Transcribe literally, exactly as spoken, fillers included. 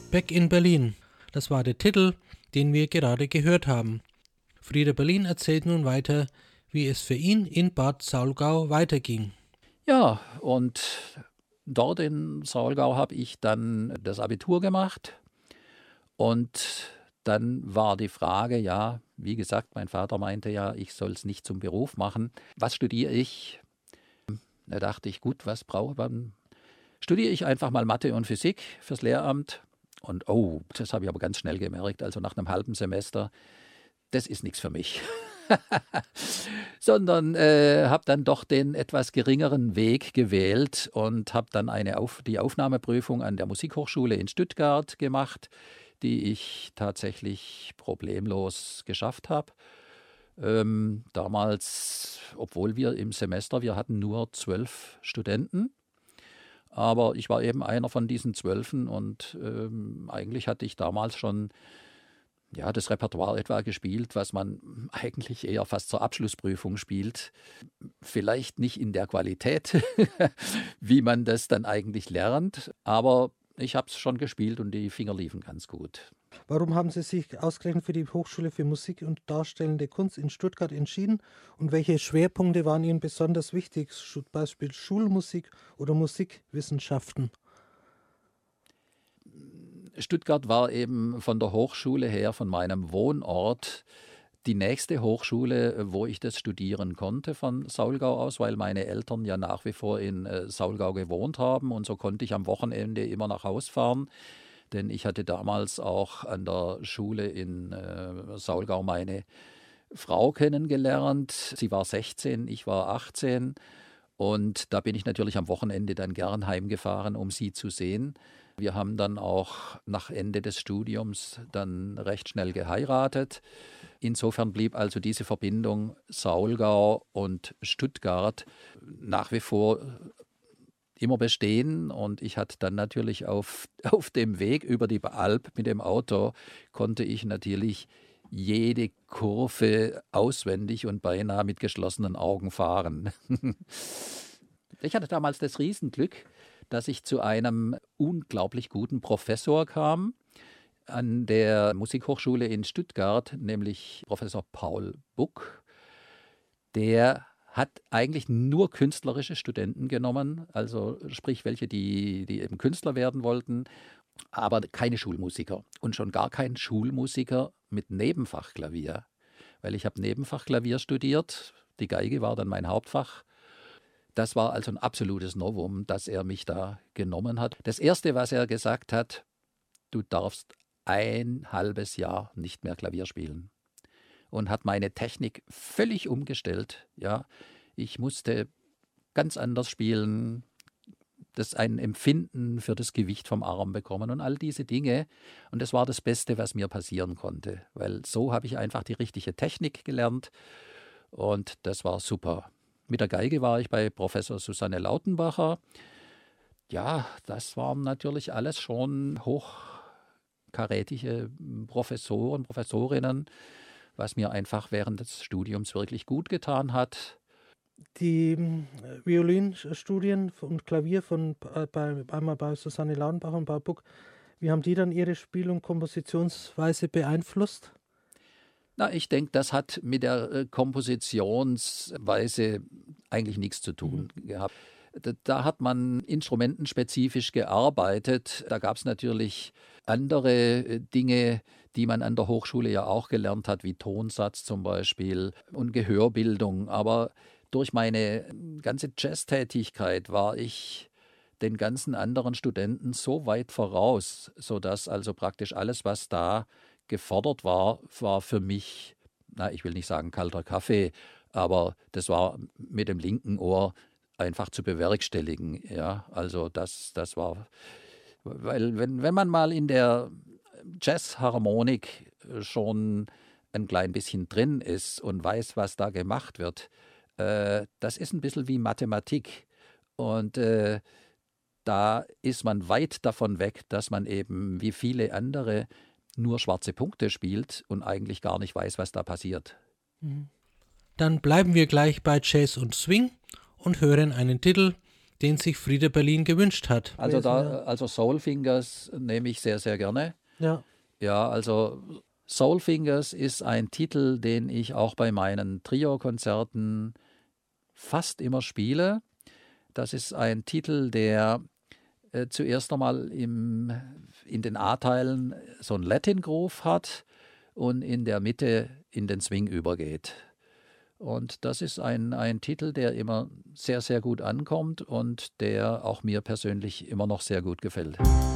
Back in Berlin. Das war der Titel, den wir gerade gehört haben. Frieder Berlin erzählt nun weiter, wie es für ihn in Bad Saulgau weiterging. Ja, und dort in Saulgau habe ich dann das Abitur gemacht und dann war die Frage, ja, wie gesagt, mein Vater meinte ja, ich soll es nicht zum Beruf machen. Was studiere ich? Da dachte ich, gut, was brauche ich? Dann studiere ich einfach mal Mathe und Physik fürs Lehramt. Und oh, das habe ich aber ganz schnell gemerkt, also nach einem halben Semester, das ist nichts für mich. Sondern äh, habe dann doch den etwas geringeren Weg gewählt und habe dann eine Auf die Aufnahmeprüfung an der Musikhochschule in Stuttgart gemacht, die ich tatsächlich problemlos geschafft habe. Ähm, damals, obwohl wir im Semester, wir hatten nur zwölf Studenten, aber ich war eben einer von diesen Zwölfen und ähm, eigentlich hatte ich damals schon ja, das Repertoire etwa gespielt, was man eigentlich eher fast zur Abschlussprüfung spielt. Vielleicht nicht in der Qualität, wie man das dann eigentlich lernt, aber ich habe es schon gespielt und die Finger liefen ganz gut. Warum haben Sie sich ausgerechnet für die Hochschule für Musik und Darstellende Kunst in Stuttgart entschieden und welche Schwerpunkte waren Ihnen besonders wichtig, zum Beispiel Schulmusik oder Musikwissenschaften? Stuttgart war eben von der Hochschule her, von meinem Wohnort, die nächste Hochschule, wo ich das studieren konnte von Saulgau aus, weil meine Eltern ja nach wie vor in äh, Saulgau gewohnt haben und so konnte ich am Wochenende immer nach Haus fahren. Denn ich hatte damals auch an der Schule in äh, Saulgau meine Frau kennengelernt. Sie war sechzehn, ich war achtzehn. Und da bin ich natürlich am Wochenende dann gern heimgefahren, um sie zu sehen. Wir haben dann auch nach Ende des Studiums dann recht schnell geheiratet. Insofern blieb also diese Verbindung Saulgau und Stuttgart nach wie vor immer bestehen und ich hatte dann natürlich auf, auf dem Weg über die Alp mit dem Auto, konnte ich natürlich jede Kurve auswendig und beinahe mit geschlossenen Augen fahren. Ich hatte damals das Riesenglück, dass ich zu einem unglaublich guten Professor kam an der Musikhochschule in Stuttgart, nämlich Professor Paul Buck, der hat eigentlich nur künstlerische Studenten genommen, also sprich welche, die, die eben Künstler werden wollten, aber keine Schulmusiker und schon gar kein Schulmusiker mit Nebenfachklavier, weil ich habe Nebenfachklavier studiert, die Geige war dann mein Hauptfach. Das war also ein absolutes Novum, dass er mich da genommen hat. Das Erste, was er gesagt hat, du darfst ein halbes Jahr nicht mehr Klavier spielen. Und hat meine Technik völlig umgestellt. Ja, ich musste ganz anders spielen, das ein Empfinden für das Gewicht vom Arm bekommen und all diese Dinge. Und das war das Beste, was mir passieren konnte, weil so habe ich einfach die richtige Technik gelernt und das war super. Mit der Geige war ich bei Professor Susanne Lautenbacher. Ja, das waren natürlich alles schon hochkarätige Professoren, Professorinnen, was mir einfach während des Studiums wirklich gut getan hat. Die äh, Violinstudien und Klavier von äh, bei, einmal bei Susanne Lautenbacher und bei Buck, wie haben die dann Ihre Spiel- und Kompositionsweise beeinflusst? Na, ich denke, das hat mit der äh, Kompositionsweise eigentlich nichts zu tun mhm. gehabt. Da, da hat man instrumentenspezifisch gearbeitet. Da gab es natürlich andere äh, Dinge, die man an der Hochschule ja auch gelernt hat, wie Tonsatz zum Beispiel und Gehörbildung. Aber durch meine ganze Jazztätigkeit war ich den ganzen anderen Studenten so weit voraus, sodass also praktisch alles, was da gefordert war, war für mich, na, ich will nicht sagen kalter Kaffee, aber das war mit dem linken Ohr einfach zu bewerkstelligen. Ja, also das, das war, weil wenn, wenn man mal in der Jazzharmonik schon ein klein bisschen drin ist und weiß, was da gemacht wird, äh, das ist ein bisschen wie Mathematik. Und äh, da ist man weit davon weg, dass man eben wie viele andere nur schwarze Punkte spielt und eigentlich gar nicht weiß, was da passiert. Dann bleiben wir gleich bei Jazz und Swing und hören einen Titel, den sich Frieder Berlin gewünscht hat. Also, da, also Soul Fingers nehme ich sehr, sehr gerne. Ja. Ja, also Soul Fingers ist ein Titel, den ich auch bei meinen Trio-Konzerten fast immer spiele. Das ist ein Titel, der äh, zuerst einmal im, in den A-Teilen so einen Latin-Groove hat und in der Mitte in den Swing übergeht. Und das ist ein, ein Titel, der immer sehr, sehr gut ankommt und der auch mir persönlich immer noch sehr gut gefällt.